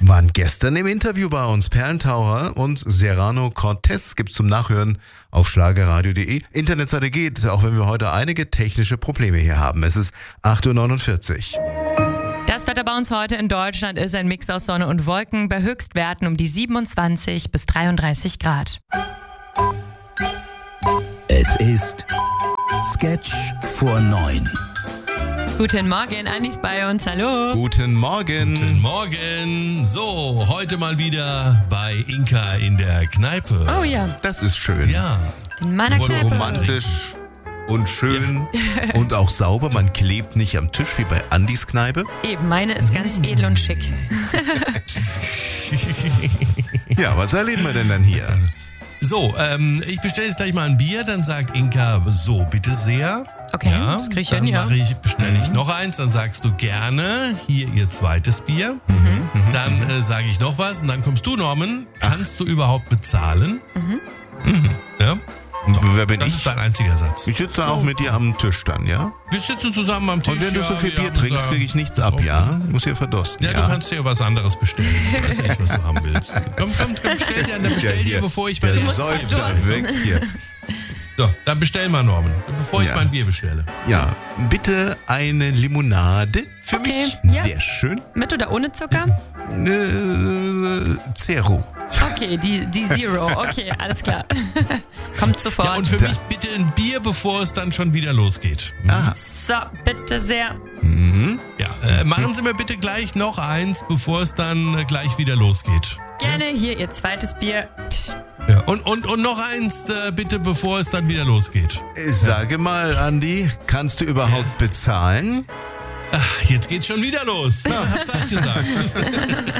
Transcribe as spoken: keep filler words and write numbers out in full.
Waren gestern im Interview bei uns. Perlentaucher und Serrano Cortez gibt's zum Nachhören auf schlagerradio punkt de. Internetseite geht, auch wenn wir heute einige technische Probleme hier haben. Es ist acht Uhr neunundvierzig. Das Wetter bei uns heute in Deutschland ist ein Mix aus Sonne und Wolken bei Höchstwerten um die siebenundzwanzig bis dreiunddreißig Grad. Es ist Sketch vor neun. Guten Morgen, Andi ist bei uns, hallo. Guten Morgen. Guten Morgen. So, heute mal wieder bei Inka in der Kneipe. Oh ja, Das ist schön. Ja. in meiner So Kneipe. Romantisch und schön und auch sauber. Man klebt nicht am Tisch wie bei Andis Kneipe. Eben, meine ist ganz edel und schick. Ja, was erleben wir denn dann hier? So, ähm, ich bestelle jetzt gleich mal ein Bier, dann sagt Inka, so, bitte sehr. Okay, ja, das krieg ich dann hin, ja. mache ich, bestelle ich noch eins, dann sagst du gerne, hier ihr zweites Bier. Mhm. Dann äh, sage ich noch was und dann kommst du, Norman. Kannst du überhaupt bezahlen? Mhm. Ja? Wer bin Das ich? ist dein einziger Satz. Ich sitze auch mit dir am Tisch dann, ja? Wir sitzen zusammen am Tisch. Und wenn du ja, so viel wir Bier haben trinkst, da- kriege ich nichts ab, ja? Muss hier verdursten, Ja, ja? du kannst dir was anderes bestellen. Ich weiß ja nicht, was du haben willst. Komm, komm, komm bestell dir, dann bestell dir, bevor ich mein Der Bier säuft bestelle. dann weg hier. So, dann bestell mal, Norman, bevor ich Ja. mein Bier bestelle. Ja, bitte eine Limonade für Okay, mich. ja. Sehr schön. Mit oder ohne Zucker? Äh, Zero. Okay, die, die Zero. Okay, alles klar. Kommt sofort. Ja, und für Da- mich bitte ein Bier, bevor es dann schon wieder losgeht. Ah, So, bitte sehr. Ja, äh, machen Sie mir bitte gleich noch eins, bevor es dann äh, gleich wieder losgeht. Gerne hier Ihr zweites Bier. Ja. Und, und, und noch eins, äh, bitte, bevor es dann wieder losgeht. sage mal, Andi, kannst du überhaupt bezahlen? Ach, jetzt geht's schon wieder los. Na, hab's gleich gesagt.